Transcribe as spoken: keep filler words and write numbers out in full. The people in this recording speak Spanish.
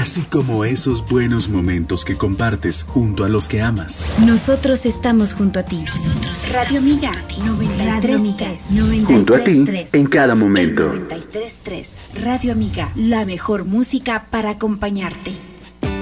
así como esos buenos momentos que compartes junto a los que amas. Nosotros estamos junto a ti. Nosotros Radio Amiga noventa y tres punto tres. Junto a ti en cada momento. noventa y tres punto tres. Radio Amiga, la mejor música para acompañarte.